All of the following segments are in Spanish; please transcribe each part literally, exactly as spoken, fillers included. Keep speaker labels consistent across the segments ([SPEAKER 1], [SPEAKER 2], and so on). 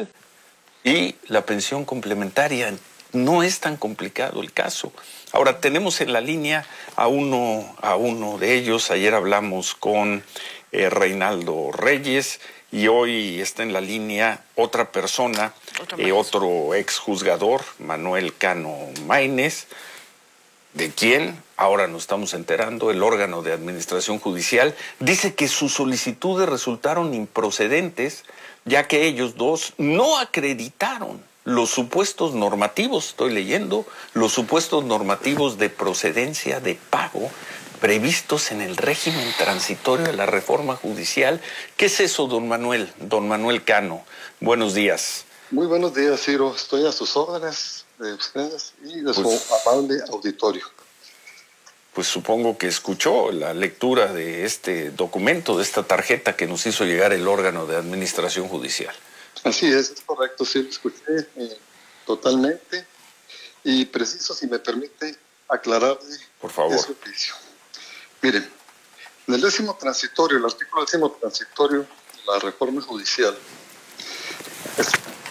[SPEAKER 1] judicial y la pensión complementaria. No es tan complicado el caso. Ahora, tenemos en la línea a uno, a uno de ellos. Ayer hablamos con eh, Reinaldo Reyes y hoy está en la línea otra persona, eh, otro exjuzgador, Manuel Cano Maínez, de quien ahora nos estamos enterando, el órgano de administración judicial dice que sus solicitudes resultaron improcedentes, ya que ellos dos no acreditaron los supuestos normativos, estoy leyendo, los supuestos normativos de procedencia de pago previstos en el régimen transitorio de la reforma judicial. ¿Qué es eso, don Manuel? Don Manuel Cano, buenos días.
[SPEAKER 2] Muy buenos días, Ciro. Estoy a sus órdenes de ustedes y de
[SPEAKER 1] pues,
[SPEAKER 2] su amable auditorio.
[SPEAKER 1] Pues supongo que escuchó la lectura de este documento, de esta tarjeta que nos hizo llegar el órgano de administración judicial.
[SPEAKER 2] Así es, es correcto, sí, lo escuché eh, totalmente y preciso, si me permite aclararle
[SPEAKER 1] por favor
[SPEAKER 2] ese oficio. Miren, en el décimo transitorio, el artículo décimo transitorio de la reforma judicial. Es...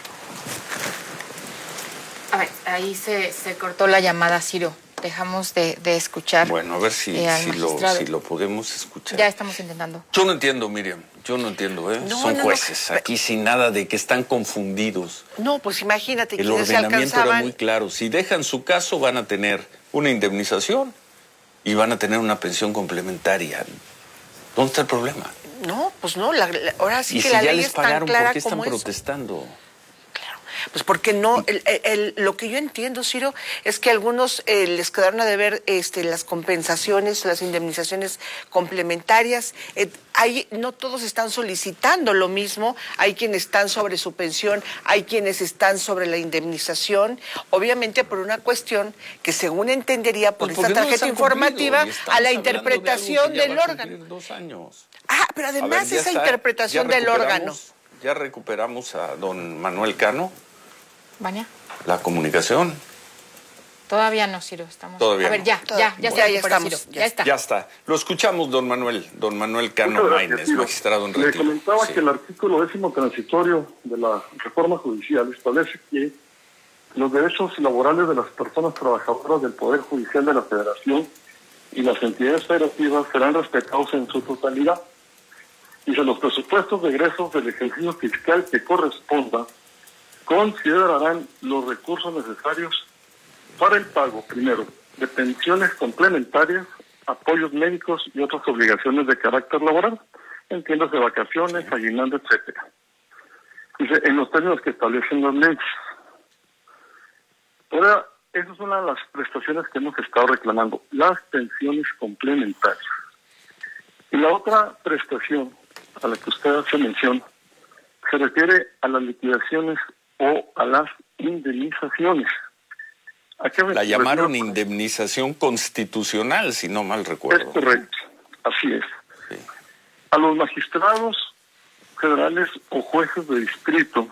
[SPEAKER 3] A ver, ahí se, se cortó la llamada, Ciro. Dejamos de, de escuchar.
[SPEAKER 1] Bueno, a ver si,
[SPEAKER 3] eh,
[SPEAKER 1] si, lo, si lo podemos escuchar.
[SPEAKER 3] Ya estamos intentando.
[SPEAKER 1] Yo no entiendo, Miriam, yo no entiendo, ¿eh?
[SPEAKER 4] No,
[SPEAKER 1] Son
[SPEAKER 4] no,
[SPEAKER 1] jueces,
[SPEAKER 4] no.
[SPEAKER 1] aquí sin nada de que están confundidos.
[SPEAKER 4] No, pues imagínate.
[SPEAKER 1] El ordenamiento era muy claro. Si dejan su caso, van a tener una indemnización y van a tener una pensión complementaria. ¿Dónde está el problema?
[SPEAKER 4] No, pues no, la, la, ahora sí
[SPEAKER 1] y
[SPEAKER 4] que
[SPEAKER 1] si
[SPEAKER 4] la
[SPEAKER 1] ya
[SPEAKER 4] ley
[SPEAKER 1] les
[SPEAKER 4] es tan
[SPEAKER 1] pagaron,
[SPEAKER 4] clara
[SPEAKER 1] ¿por qué están
[SPEAKER 4] como eso?
[SPEAKER 1] protestando?
[SPEAKER 4] Pues porque no, el, el, el, lo que yo entiendo, Ciro, es que a algunos eh, les quedaron a deber este, las compensaciones, las indemnizaciones complementarias. Eh, hay, no todos están solicitando lo mismo, hay quienes están sobre su pensión, hay quienes están sobre la indemnización, obviamente por una cuestión que según entendería por
[SPEAKER 1] pues
[SPEAKER 4] esta tarjeta
[SPEAKER 1] no
[SPEAKER 4] informativa, a la interpretación
[SPEAKER 1] de
[SPEAKER 4] del órgano.
[SPEAKER 1] Dos años.
[SPEAKER 4] Ah, pero además
[SPEAKER 1] ver,
[SPEAKER 4] esa
[SPEAKER 1] está,
[SPEAKER 4] interpretación del órgano.
[SPEAKER 1] Ya recuperamos a don Manuel Cano.
[SPEAKER 3] ¿Vania?
[SPEAKER 1] La comunicación.
[SPEAKER 3] Todavía no, Ciro, estamos.
[SPEAKER 1] Todavía
[SPEAKER 3] a ver,
[SPEAKER 1] no.
[SPEAKER 3] ya, ya, ya,
[SPEAKER 4] bueno,
[SPEAKER 3] ya,
[SPEAKER 4] ya estamos.
[SPEAKER 3] Ciro, ya, ya está.
[SPEAKER 1] Ya está. Lo escuchamos, don Manuel, don Manuel Cano Maínez, magistrado en retiro.
[SPEAKER 2] Le comentaba
[SPEAKER 1] sí.
[SPEAKER 2] que el artículo décimo transitorio de la reforma judicial establece que los derechos laborales de las personas trabajadoras del Poder Judicial de la Federación y las entidades federativas serán respetados en su totalidad. Dice, los presupuestos de egresos del ejercicio fiscal que corresponda considerarán los recursos necesarios para el pago, primero, de pensiones complementarias, apoyos médicos y otras obligaciones de carácter laboral, entiendas de vacaciones, aguinaldo, etcétera. Dice, en los términos que establecen las leyes. Ahora, esa es una de las prestaciones que hemos estado reclamando, las pensiones complementarias. Y la otra prestación a la que usted hace mención se refiere a las liquidaciones o a las indemnizaciones. ¿A qué me
[SPEAKER 1] la llamaron
[SPEAKER 2] refiero?
[SPEAKER 1] Indemnización constitucional, si no mal recuerdo.
[SPEAKER 2] Es correcto, así es.
[SPEAKER 1] Sí.
[SPEAKER 2] A los magistrados federales o jueces de distrito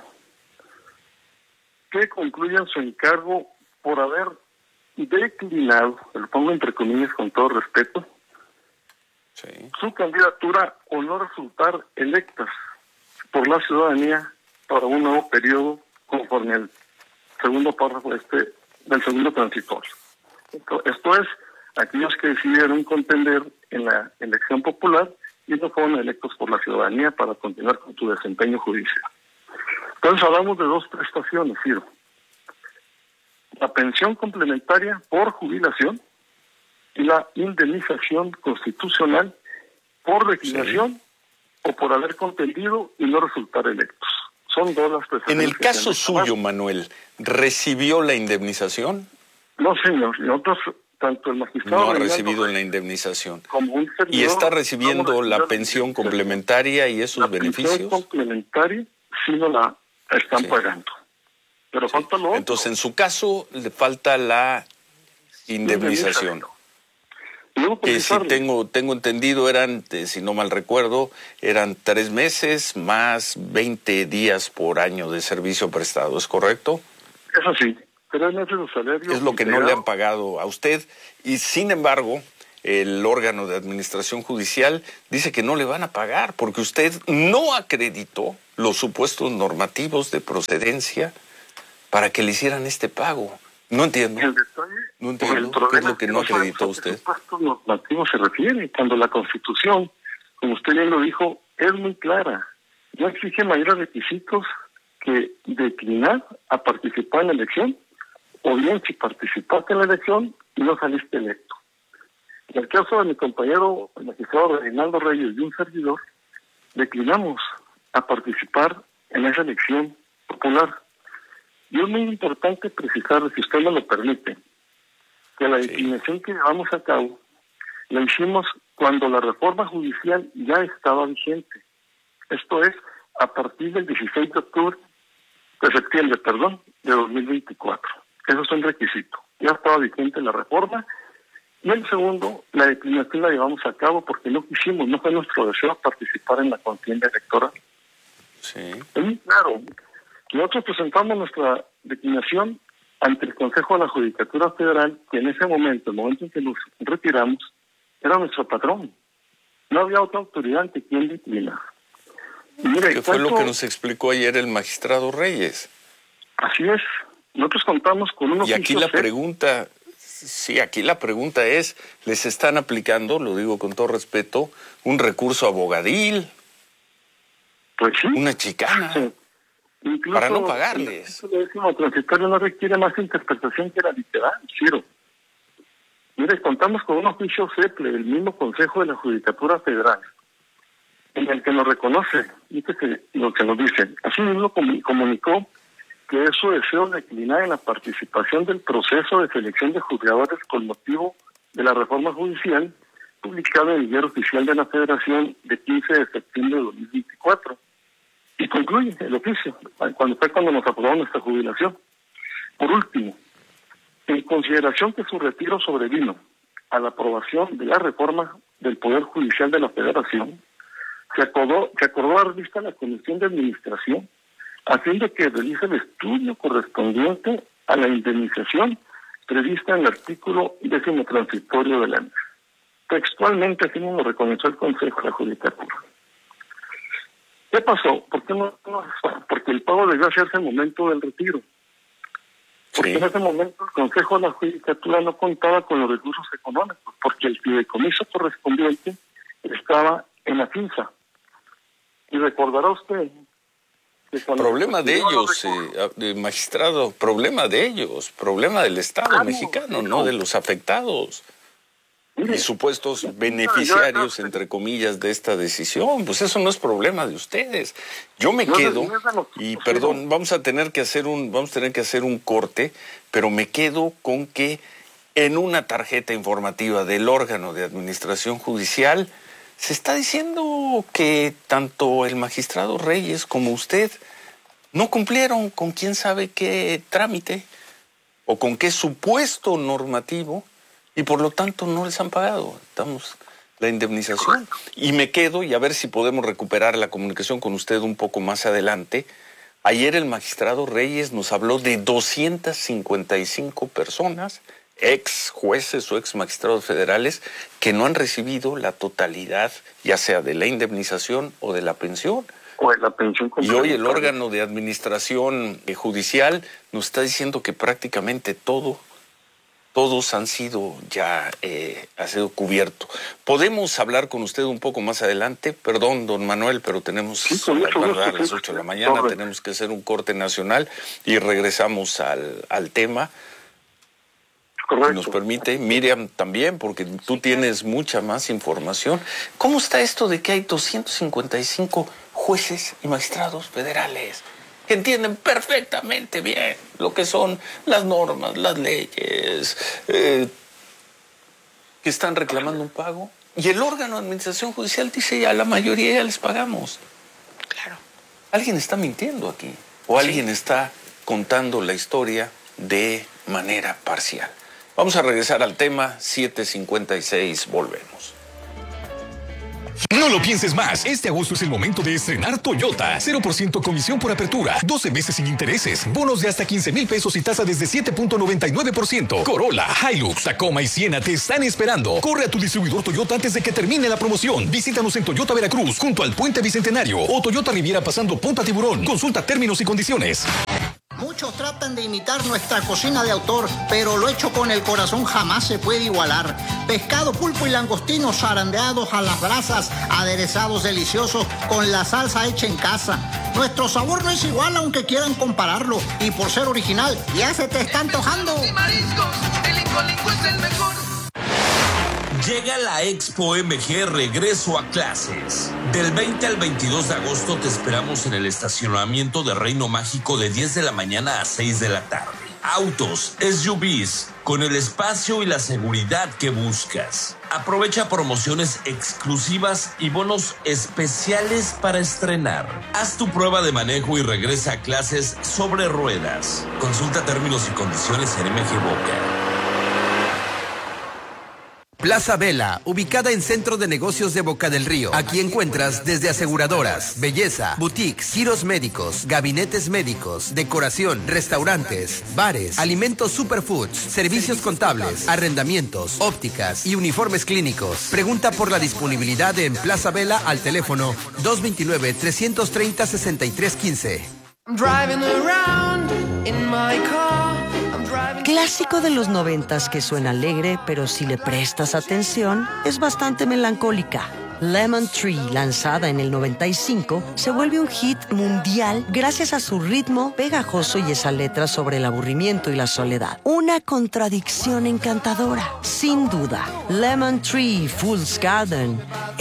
[SPEAKER 2] que concluyan su encargo por haber declinado, lo pongo entre comillas con todo respeto,
[SPEAKER 1] sí.
[SPEAKER 2] su candidatura o no resultar electas por la ciudadanía para un nuevo periodo conforme al segundo párrafo este del segundo transitorio. Esto es, aquellos que decidieron contender en la elección popular y no fueron electos por la ciudadanía para continuar con su desempeño judicial. Entonces hablamos de dos prestaciones, Ciro. La pensión complementaria por jubilación y la indemnización constitucional por declinación sí. o por haber contendido y no resultar electos. Son dos las prestaciones.
[SPEAKER 1] En el caso suyo, Manuel, ¿recibió la indemnización?
[SPEAKER 2] No, señor. Nosotros, tanto el magistrado...
[SPEAKER 1] No ha recibido la indemnización.
[SPEAKER 2] Como un servidor,
[SPEAKER 1] ¿Y está recibiendo la pensión complementaria y esos
[SPEAKER 2] la
[SPEAKER 1] beneficios?
[SPEAKER 2] La pensión complementaria sí no la están sí. pagando. Pero sí. falta lo otro.
[SPEAKER 1] Entonces, en su caso, le falta la indemnización. Que si tengo tengo entendido eran, si no mal recuerdo, eran tres meses más veinte días por año de servicio prestado, ¿es correcto?
[SPEAKER 2] Es así, tres meses de salario.
[SPEAKER 1] Es lo que no le han pagado a usted y sin embargo el órgano de administración judicial dice que no le van a pagar porque usted no acreditó los supuestos normativos de procedencia para que le hicieran este pago. No entiendo.
[SPEAKER 2] El detalle,
[SPEAKER 1] no entiendo
[SPEAKER 2] el
[SPEAKER 1] qué es lo que no acreditó
[SPEAKER 2] sabemos
[SPEAKER 1] usted.
[SPEAKER 2] a qué supuestos normativos se refiere, cuando la Constitución, como usted bien lo dijo, es muy clara. No exige mayores requisitos que declinar a participar en la elección, o bien si participaste en la elección y no saliste electo. En el caso de mi compañero, el magistrado Reinaldo Reyes y un servidor, declinamos a participar en esa elección popular. Y es muy importante precisar, si usted me lo permite, que la declinación que llevamos a cabo la hicimos cuando la reforma judicial ya estaba vigente. Esto es, a partir del dieciséis de octubre, de septiembre, perdón, de dos mil veinticuatro. Eso es un requisito. Ya estaba vigente la reforma. Y el segundo, la declinación la llevamos a cabo porque no quisimos, no fue nuestro deseo participar en la contienda electoral.
[SPEAKER 1] Sí.
[SPEAKER 2] Es muy claro. Nosotros presentamos nuestra declinación ante el Consejo de la Judicatura Federal, que en ese momento, el momento en que nos retiramos, era nuestro patrón. No había otra autoridad ante quien declinar. Y mire,
[SPEAKER 1] ¿qué fue
[SPEAKER 2] ¿cuánto?
[SPEAKER 1] lo que nos explicó ayer el magistrado Reyes?
[SPEAKER 2] Así es. Nosotros contamos con un
[SPEAKER 1] Y aquí
[SPEAKER 2] oficio
[SPEAKER 1] la
[SPEAKER 2] serio.
[SPEAKER 1] pregunta, sí, aquí la pregunta es, ¿les están aplicando, lo digo con todo respeto, un recurso abogadil,
[SPEAKER 2] Pues sí.
[SPEAKER 1] una chicana,
[SPEAKER 2] Sí. Incluso
[SPEAKER 1] para no pagarles?
[SPEAKER 2] El décimo transitorio no requiere más interpretación que la literal, Ciro. Mire, contamos con un oficio SEPLE del mismo Consejo de la Judicatura Federal, en el que nos reconoce, fíjese lo que nos dice. Así mismo comu- comunicó que es su deseo declinar en la participación del proceso de selección de juzgadores con motivo de la reforma judicial publicada en el Diario Oficial de la Federación de quince de septiembre de dos mil veinticuatro. Y concluye el oficio, cuando fue cuando nos aprobamos nuestra jubilación. Por último, en consideración que su retiro sobrevino a la aprobación de la reforma del Poder Judicial de la Federación, se acordó, se acordó dar vista a la Comisión de Administración a fin de que realice el estudio correspondiente a la indemnización prevista en el artículo décimo transitorio de la ley. Textualmente así nos lo reconoció el Consejo de la Judicatura. ¿Qué pasó? ¿Por qué no, no? Porque el pago debió hacerse en el momento del retiro. Porque
[SPEAKER 1] Sí.
[SPEAKER 2] en ese momento el Consejo de la Judicatura no contaba con los recursos económicos, porque el fideicomiso correspondiente estaba en la finca. Y recordará usted que cuando...
[SPEAKER 1] Problema de
[SPEAKER 2] recibieron
[SPEAKER 1] ellos,
[SPEAKER 2] los recursos-
[SPEAKER 1] eh, magistrado, problema de ellos, problema del Estado
[SPEAKER 2] Claro,
[SPEAKER 1] mexicano,
[SPEAKER 2] hijo.
[SPEAKER 1] no de los afectados.
[SPEAKER 2] Mire,
[SPEAKER 1] Y supuestos
[SPEAKER 2] yo-
[SPEAKER 1] beneficiarios,
[SPEAKER 2] yo-
[SPEAKER 1] entre comillas, de esta decisión. Pues eso no es problema de ustedes. Yo me
[SPEAKER 2] No se
[SPEAKER 1] quedo,
[SPEAKER 2] niegan los-
[SPEAKER 1] y
[SPEAKER 2] los-
[SPEAKER 1] perdón, vamos a tener que hacer un, vamos a tener que hacer un corte, pero me quedo con que en una tarjeta informativa del órgano de administración judicial se está diciendo que tanto el magistrado Reyes como usted no cumplieron con quién sabe qué trámite o con qué supuesto normativo y por lo tanto no les han pagado. Estamos la indemnización. Y me quedo, y a ver si podemos recuperar la comunicación con usted un poco más adelante. Ayer el magistrado Reyes nos habló de doscientas cincuenta y cinco personas, ex jueces o ex magistrados federales, que no han recibido la totalidad, ya sea de la indemnización o de la pensión.
[SPEAKER 2] o de la pensión
[SPEAKER 1] Y hoy el
[SPEAKER 2] complementaria.
[SPEAKER 1] órgano de administración eh, judicial nos está diciendo que prácticamente todo, todos han sido ya, eh, ha sido cubierto. ¿Podemos hablar con usted un poco más adelante? Perdón, don Manuel, pero tenemos,
[SPEAKER 2] Sí, con mucho
[SPEAKER 1] ¿verdad?
[SPEAKER 2] gusto,
[SPEAKER 1] a las
[SPEAKER 2] sí.
[SPEAKER 1] ocho de la mañana,
[SPEAKER 2] Correcto.
[SPEAKER 1] tenemos que hacer un corte nacional y regresamos al, al tema.
[SPEAKER 2] Correcto.
[SPEAKER 1] Si nos permite, Miriam también, porque tú tienes mucha más información. ¿Cómo está esto de que hay doscientos cincuenta y cinco jueces y magistrados federales que entienden perfectamente bien lo que son las normas, las leyes, eh, que están reclamando un pago? Y el órgano de administración judicial dice, ya la mayoría ya les pagamos.
[SPEAKER 4] Claro.
[SPEAKER 1] Alguien está mintiendo aquí, o alguien está contando la historia de manera parcial. Vamos a regresar al tema, siete cincuenta y seis, volvemos.
[SPEAKER 5] No lo pienses más. Este agosto es el momento de estrenar Toyota. cero por ciento comisión por apertura. doce meses sin intereses. Bonos de hasta quince mil pesos y tasa desde siete punto noventa y nueve por ciento. Corolla, Hilux, Tacoma y Siena te están esperando. Corre a tu distribuidor Toyota antes de que termine la promoción. Visítanos en Toyota Veracruz, junto al Puente Bicentenario, o Toyota Riviera pasando Punta Tiburón. Consulta términos y condiciones.
[SPEAKER 6] Muchos tratan de imitar nuestra cocina de autor, pero lo hecho con el corazón jamás se puede igualar. Pescado, pulpo y langostinos zarandeados a las brasas, aderezados deliciosos con la salsa hecha en casa. Nuestro sabor no es igual aunque quieran compararlo, y por ser original ya se te está antojando.
[SPEAKER 7] Llega la Expo M G Regreso a Clases. Del veinte al veintidós de agosto te esperamos en el estacionamiento de Reino Mágico de diez de la mañana a seis de la tarde. Autos, S U Vs, con el espacio y la seguridad que buscas. Aprovecha promociones exclusivas y bonos especiales para estrenar. Haz tu prueba de manejo y regresa a clases sobre ruedas. Consulta términos y condiciones en M G Boca.
[SPEAKER 8] Plaza Vela, ubicada en Centro de Negocios de Boca del Río. Aquí encuentras desde aseguradoras, belleza, boutiques, giros médicos, gabinetes médicos, decoración, restaurantes, bares, alimentos superfoods, servicios contables, arrendamientos, ópticas y uniformes clínicos. Pregunta por la disponibilidad en Plaza Vela al teléfono dos dos nueve, tres tres cero, seis tres uno cinco.
[SPEAKER 9] Clásico de los noventas que suena alegre, pero si le prestas atención, es bastante melancólica. Lemon Tree, lanzada en el noventa y cinco, se vuelve un hit mundial gracias a su ritmo pegajoso y esa letra sobre el aburrimiento y la soledad. Una contradicción encantadora, sin duda. Lemon Tree, Fool's Garden.